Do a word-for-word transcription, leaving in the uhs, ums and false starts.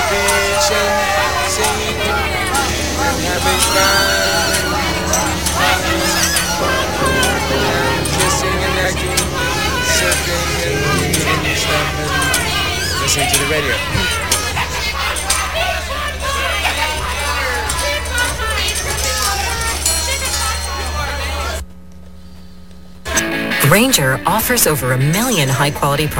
beach and singing and having fun and kissing and necking, surfing and eating stuff and listening to the radio. Grainger offers over a million high-quality products.